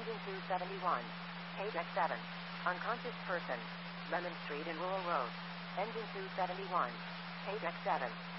Engine 271. Page X7. Unconscious person. Lemon Street and Rural Road. Engine 271. Page X7.